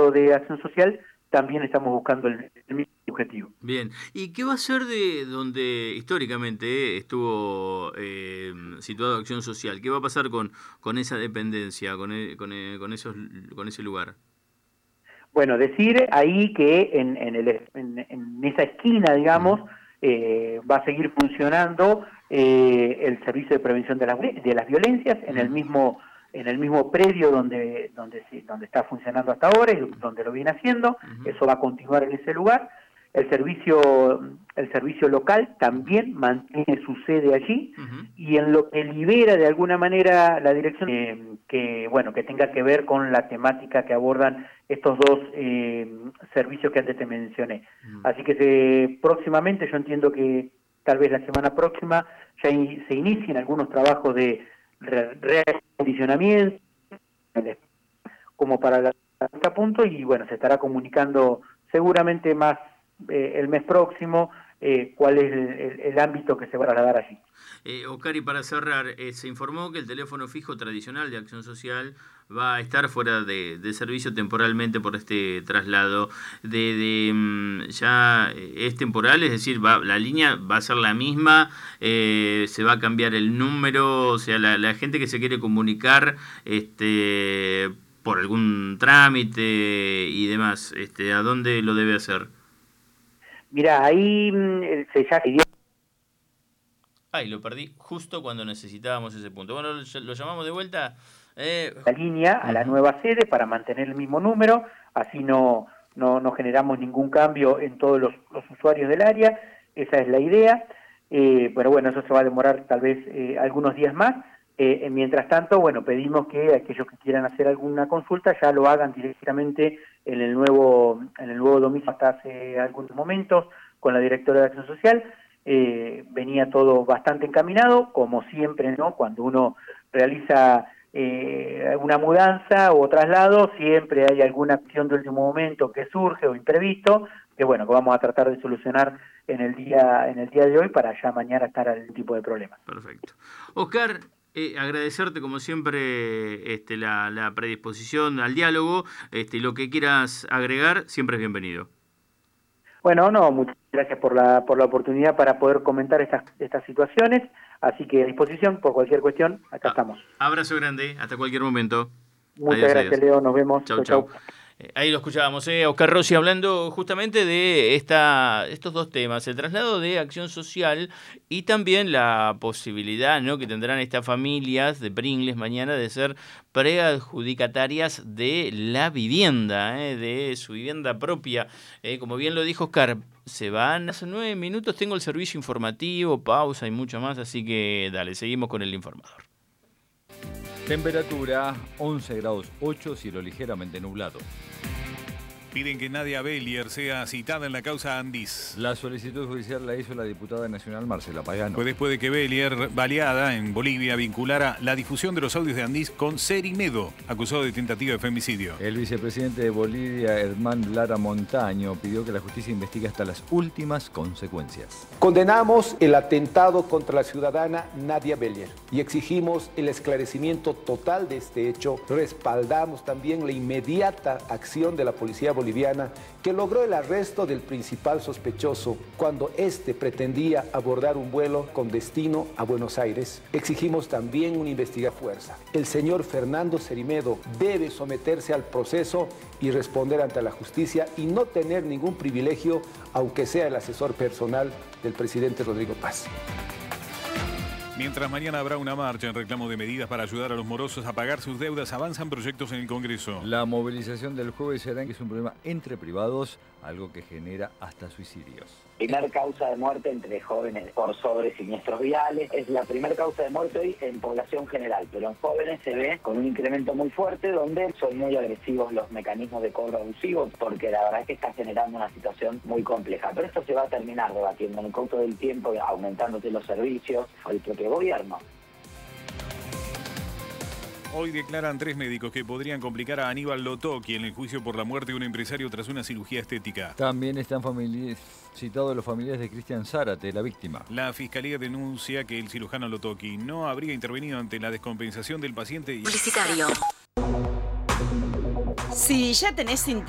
lado de Acción Social también estamos buscando el mismo objetivo. Bien, ¿y qué va a ser de donde históricamente estuvo situado Acción Social? ¿Qué va a pasar con esa dependencia, con ese lugar? Bueno, decir ahí que en esa esquina, digamos, va a seguir funcionando el Servicio de Prevención de las Violencias en el mismo predio donde está funcionando hasta ahora y donde lo viene haciendo. Eso va a continuar en ese lugar. El servicio local también mantiene su sede allí, y en lo que libera de alguna manera la dirección que tenga que ver con la temática que abordan estos dos servicios que antes te mencioné. Así que próximamente, yo entiendo que tal vez la semana próxima ya se inicien algunos trabajos de reacondicionamiento como para la punto, y bueno, se estará comunicando seguramente más el mes próximo cuál es el ámbito que se va a dar allí. Oscar, y para cerrar, se informó que el teléfono fijo tradicional de Acción Social va a estar fuera de servicio temporalmente por este traslado. Ya es temporal, es decir, la línea va a ser la misma, se va a cambiar el número, o sea, la gente que se quiere comunicar por algún trámite y demás, ¿a dónde lo debe hacer? Mira, ahí ya pidió. Ay, lo perdí justo cuando necesitábamos ese punto. Bueno, lo llamamos de vuelta. La línea a la nueva sede para mantener el mismo número, así no generamos ningún cambio en todos los usuarios del área. Esa es la idea. Pero bueno, eso se va a demorar tal vez algunos días más. Mientras tanto, bueno, pedimos que aquellos que quieran hacer alguna consulta ya lo hagan directamente en el nuevo domicilio. Hasta hace algunos momentos con la directora de Acción Social venía todo bastante encaminado, como siempre, ¿no? Cuando uno realiza una mudanza o traslado, siempre hay alguna acción de último momento que surge o imprevisto, que bueno, que vamos a tratar de solucionar en el día de hoy para ya mañana estar al tipo de problema. Perfecto. Oscar, agradecerte como siempre la predisposición al diálogo, lo que quieras agregar, siempre es bienvenido. Bueno, no, muchas gracias por la oportunidad para poder comentar estas situaciones, así que a disposición por cualquier cuestión, acá estamos. Abrazo grande, hasta cualquier momento. Muchas gracias, Leo, nos vemos. Chau, chau. Ahí lo escuchábamos, Oscar Rossi hablando justamente de estos dos temas, el traslado de Acción Social y también la posibilidad, ¿no?, que tendrán estas familias de Pringles mañana de ser preadjudicatarias de la vivienda, de su vivienda propia. Como bien lo dijo Oscar, se van hace 9 minutos, tengo el servicio informativo, pausa y mucho más, así que dale, seguimos con el informador. Temperatura 11 grados 8, cielo ligeramente nublado. Piden que Nadia Bellier sea citada en la causa Andís. La solicitud judicial la hizo la diputada nacional Marcela Pagano. Fue después de que Bellier, baleada en Bolivia, vinculara la difusión de los audios de Andís con Cerimedo, acusado de tentativa de femicidio. El vicepresidente de Bolivia, Herman Lara Montaño, pidió que la justicia investigue hasta las últimas consecuencias. Condenamos el atentado contra la ciudadana Nadia Bellier y exigimos el esclarecimiento total de este hecho. Respaldamos también la inmediata acción de la policía boliviana que logró el arresto del principal sospechoso cuando éste pretendía abordar un vuelo con destino a Buenos Aires. Exigimos también una investigación a fuerza. El señor Fernando Cerimedo debe someterse al proceso y responder ante la justicia y no tener ningún privilegio, aunque sea el asesor personal del presidente Rodrigo Paz. Mientras mañana habrá una marcha en reclamo de medidas para ayudar a los morosos a pagar sus deudas, avanzan proyectos en el Congreso. La movilización del jueves será que es un problema entre privados, algo que genera hasta suicidios. Primer causa de muerte entre jóvenes por siniestros viales. Es la primera causa de muerte hoy en población general, pero en jóvenes se ve con un incremento muy fuerte donde son muy agresivos los mecanismos de cobro abusivo, porque la verdad es que está generando una situación muy compleja. Pero esto se va a terminar debatiendo en el curso del tiempo, aumentándose los servicios o el propio gobierno. Hoy declaran 3 médicos que podrían complicar a Aníbal Lotocchi en el juicio por la muerte de un empresario tras una cirugía estética. También están citados los familiares de Cristian Zárate, la víctima. La fiscalía denuncia que el cirujano Lotocchi no habría intervenido ante la descompensación del paciente. Publicitario. Si ya tenés